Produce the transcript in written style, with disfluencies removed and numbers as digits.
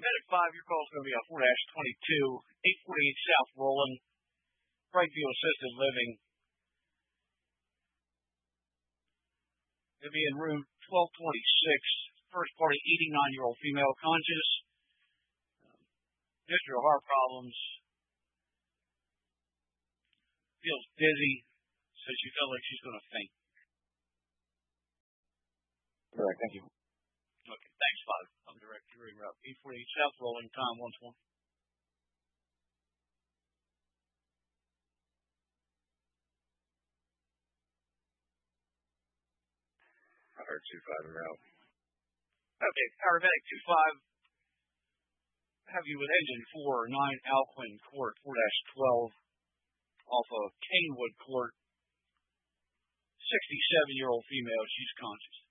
Medic 5, your call is going to be on 4-22, 848 South Roland, Brightview Assisted Living. It'll be in room 1226, first party 89-year-old female conscious, history of heart problems, feels dizzy, says she felt like she's going to faint. Correct, thank you. Okay, thanks, 5. I'm direct hearing route 848 South Rolling, time once more. I heard 25 en route. Okay, paramedic 25, have you with engine 4, 9 Alquin Court, 4-12, off of Canewood Court, 67-year-old female, she's conscious.